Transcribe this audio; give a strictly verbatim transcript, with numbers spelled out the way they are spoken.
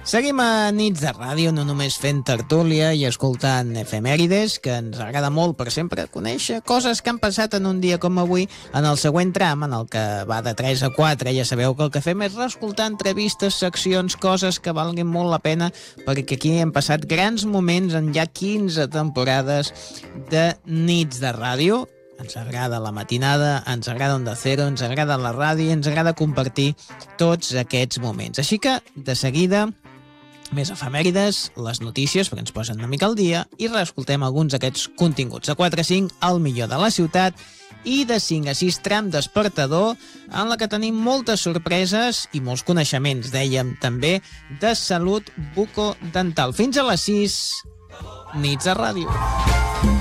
Seguim a Nits de Ràdio, no només fent tertúlia i escoltant efemèrides, que ens agrada molt per sempre conèixer coses que han passat en un dia com avui. En el següent tram, en el que va de tres a quatre, ja sabeu que el que fem és reescoltar entrevistes, seccions, coses que valguin molt la pena, perquè aquí hem passat grans moments en ja quinze temporades de Nits de Ràdio. Ens agrada la matinada, ens agrada Onda Cero, ens agrada la ràdio, ens agrada compartir tots aquests moments. Així que, de seguida, més efemèrides, les notícies, perquè ens posen una mica al dia, i reescoltem alguns d'aquests continguts. A quatre a cinc, el millor de la ciutat, i de cinc a sis, tram despertador, en la que tenim moltes sorpreses i molts coneixements, dèiem també, de salut bucodental. Fins a les sis, Nits a Ràdio.